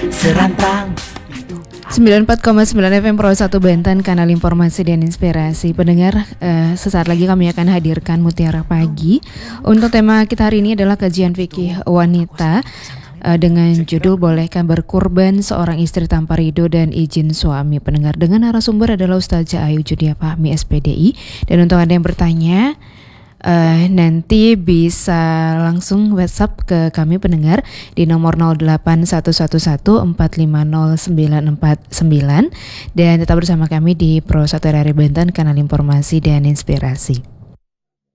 serantang. 94,9 FM Pro 1 Banten, kanal informasi dan inspirasi. Pendengar, sesaat lagi kami akan hadirkan Mutiara Pagi. Untuk tema kita hari ini adalah kajian fikih wanita dengan judul Bolehkah Berkurban Seorang Istri Tanpa Ridho dan Izin Suami. Pendengar, dengan narasumber adalah Ustazah Ayu Judia Fahmi SPDI. Dan untuk Anda yang bertanya, nanti bisa langsung WhatsApp ke kami pendengar di nomor 08111450949 dan tetap bersama kami di Pro 1 RRI Banten, kanal informasi dan inspirasi.